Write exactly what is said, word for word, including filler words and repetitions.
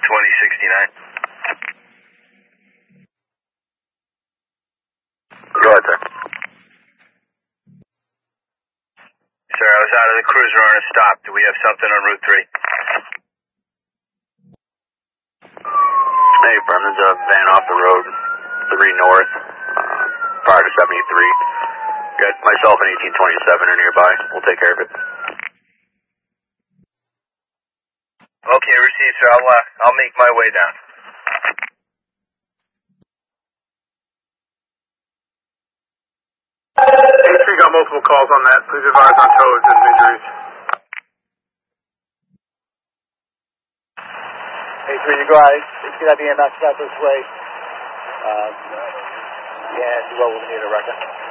twenty sixty-nine. Go ahead, sir. Sir, I was out of the cruiser on a stop. Do we have something on Route three? Hey, firm, there's a van off the road, three north, uh, prior to seventy-three. Got myself and eighteen twenty-seven are nearby. We'll take care of it. Okay, received, sir. I'll, uh, I'll make my way down. A three got multiple calls on that. Please advise on tows and injuries. A three, you guys, let's get that E M S out this way. Um, yeah, see what we need a record.